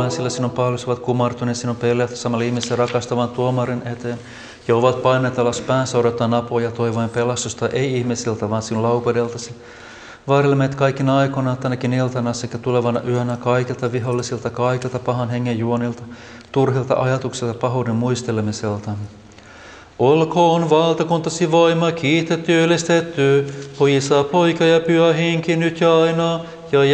Jumalan, sillä sinun palvelusi ovat kumartuneet sinun pelehtämällä ihmisen rakastavan tuomarin eteen, ja ovat paineet alas päänsä odottaen apua ja toivoen pelastusta, ei ihmisiltä, vaan sinun laupeudeltasi. Varjele meitä kaikkina aikoina, tänäkin iltana sekä tulevana yönä kaikilta vihollisilta, kaikilta pahan hengen juonilta, turhilta ajatuksilta, pahuuden muistelemiselta. Olkoon valtakuntasi voima kiitetty, ylistetty, Isä, Poika ja Pyhä Henki nyt ja aina,